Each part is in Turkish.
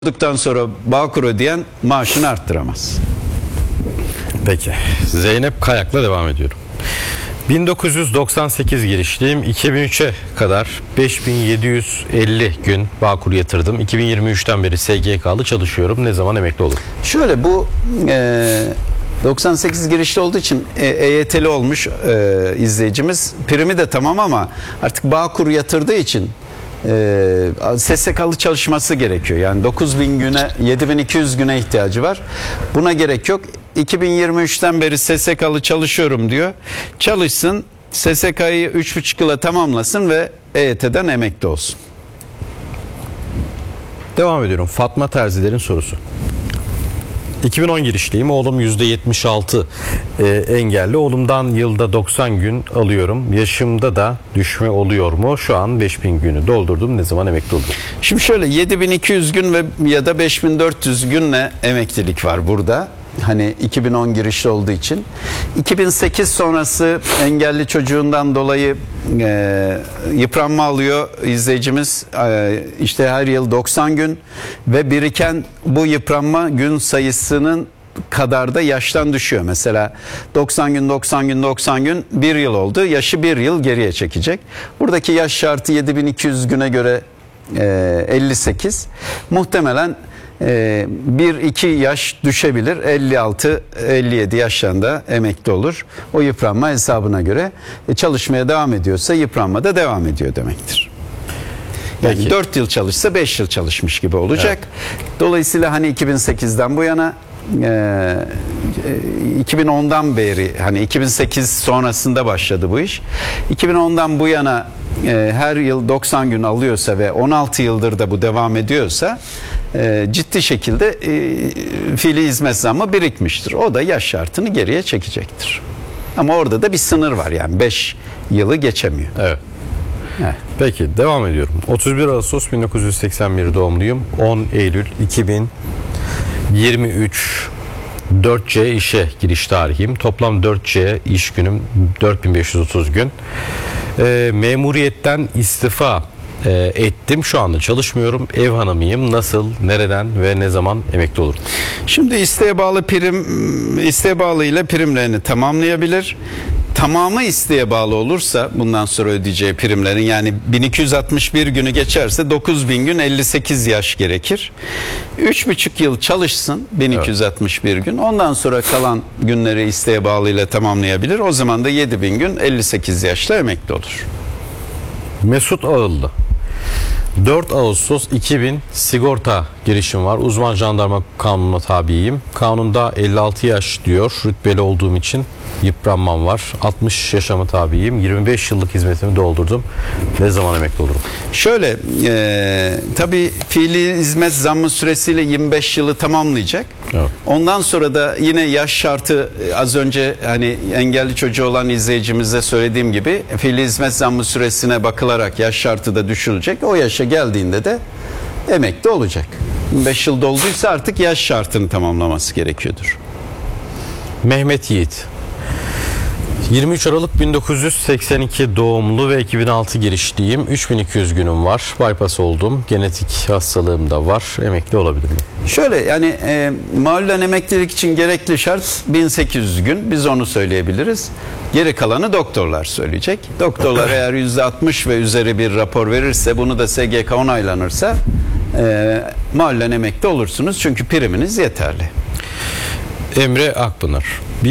Olduktan sonra Bağkur ödeyen maaşını arttıramaz. Peki. Zeynep Kayak'la devam ediyorum. 1998 girişliyim. 2003'e kadar 5750 gün Bağkur yatırdım. 2023'ten beri SGK'lı çalışıyorum. Ne zaman emekli olurum? Şöyle bu 98 girişli olduğu için EYT'li olmuş izleyicimiz. Primi de tamam ama artık Bağkur yatırdığı için SSK'lı çalışması gerekiyor. Yani 9000 güne 7200 güne ihtiyacı var. Buna gerek yok. 2023'ten beri SSK'lı çalışıyorum diyor. Çalışsın, SSK'yı 3,5 yıla tamamlasın ve EYT'den emekli olsun. Devam ediyorum. Fatma Terziler'in sorusu. 2010 girişliyim. Oğlum %76 engelli. Oğlumdan yılda 90 gün alıyorum. Yaşımda da düşme oluyor mu? Şu an 5000 günü doldurdum. Ne zaman emekli olurum? Şimdi şöyle 7200 gün ve ya da 5400 günle emeklilik var burada. Hani 2010 girişli olduğu için. 2008 sonrası engelli çocuğundan dolayı yıpranma alıyor izleyicimiz. İşte her yıl 90 gün ve biriken bu yıpranma gün sayısının kadar da yaştan düşüyor. Mesela 90 gün 90 gün 90 gün bir yıl oldu. Yaşı bir yıl geriye çekecek. Buradaki yaş şartı 7200 güne göre 58. Muhtemelen 1-2 yaş düşebilir. 56-57 yaşlarında emekli olur. O yıpranma hesabına göre çalışmaya devam ediyorsa yıpranma da devam ediyor demektir. Yani Peki. 4 yıl çalışsa 5 yıl çalışmış gibi olacak. Evet. Dolayısıyla hani 2008'den bu yana 2010'dan beri hani 2008 sonrasında başladı bu iş. 2010'dan bu yana her yıl 90 gün alıyorsa ve 16 yıldır da bu devam ediyorsa ciddi şekilde fiili hizmet zammı birikmiştir. O da yaş şartını geriye çekecektir. Ama orada da bir sınır var, yani 5 yılı geçemiyor. Evet. Evet. Peki devam ediyorum. 31 Ağustos 1981 doğumluyum. 10 Eylül 2023 4C işe giriş tarihim. Toplam 4C iş günüm 4530 gün. Memuriyetten istifa ettim. Şu anda çalışmıyorum. Ev hanımıyım. Nasıl, nereden ve ne zaman emekli olurum? Şimdi isteğe bağlı ile primlerini tamamlayabilir. Tamamı isteğe bağlı olursa bundan sonra ödeyeceği primlerin, yani 1261 günü geçerse 9000 gün 58 yaş gerekir. 3,5 yıl çalışsın 1261 gün. Ondan sonra kalan günleri isteğe bağlı ile tamamlayabilir. O zaman da 7000 gün 58 yaşla emekli olur. Mesut Ağıllı. 4 Ağustos 2000 sigorta girişim var. Uzman jandarma kanununa tabiyim. Kanunda 56 yaş diyor. Rütbeli olduğum için yıpranmam var. 60 yaşama tabiyim. 25 yıllık hizmetimi doldurdum. Ne zaman emekli olurum? Şöyle tabii fiili hizmet zammı süresiyle 25 yılı tamamlayacak. Evet. Ondan sonra da yine yaş şartı, az önce hani engelli çocuğu olan izleyicimize söylediğim gibi fiili hizmet zammı süresine bakılarak yaş şartı da düşülecek. O yaşa geldiğinde de emekli olacak. 25 yıl dolduysa artık yaş şartını tamamlaması gerekiyordur. Mehmet Yiğit. 23 Aralık 1982 doğumlu ve 2006 girişliyim. 3200 günüm var. Bypass oldum. Genetik hastalığım da var. Emekli olabilir miyim? Şöyle, yani mahallen emeklilik için gerekli şart 1800 gün. Biz onu söyleyebiliriz. Geri kalanı doktorlar söyleyecek. Doktorlar eğer %60 ve üzeri bir rapor verirse, bunu da SGK onaylanırsa mahallen emekli olursunuz. Çünkü priminiz yeterli. Emre Akpınar.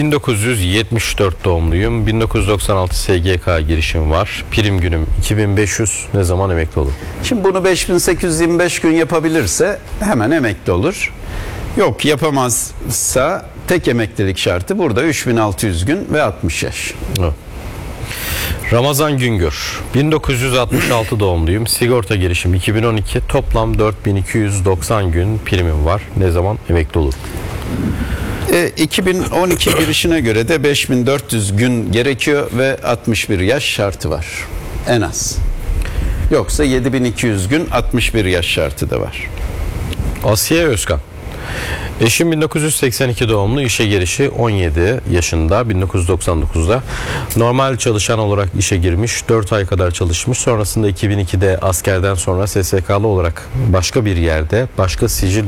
1974 doğumluyum. 1996 SGK girişim var. Prim günüm 2500. Ne zaman emekli olur? Şimdi bunu 5825 gün yapabilirse hemen emekli olur. Yok, yapamazsa tek emeklilik şartı burada 3600 gün ve 60 yaş. Evet. Ramazan Güngör. 1966 doğumluyum. Sigorta girişim 2012. Toplam 4290 gün primim var. Ne zaman emekli olur? 2012 girişine göre de 5400 gün gerekiyor ve 61 yaş şartı var en az. Yoksa 7200 gün 61 yaş şartı da var. Asiye Özkan. Eşim 1982 doğumlu, işe girişi 17 yaşında, 1999'da. Normal çalışan olarak işe girmiş, 4 ay kadar çalışmış. Sonrasında 2002'de askerden sonra SSK'lı olarak başka bir yerde, başka sicil